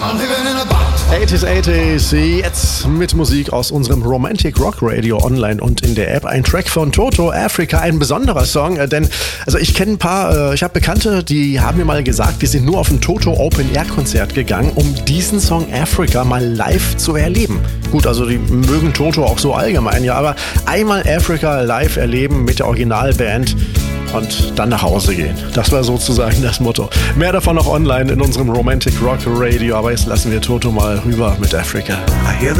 80s, jetzt mit Musik aus unserem Romantic Rock Radio online und in der App. Ein Track von Toto, Africa, ein besonderer Song, denn ich kenne ein paar, ich habe Bekannte, die haben mir mal gesagt, die sind nur auf ein Toto Open Air Konzert gegangen, um diesen Song Africa mal live zu erleben. Gut, also die mögen Toto auch so allgemein, ja, aber einmal Africa live erleben mit der Originalband und dann nach Hause gehen. Das war sozusagen das Motto. Mehr davon noch online in unserem Romantic Rock Radio, aber jetzt lassen wir Toto mal rüber mit Africa. I hear the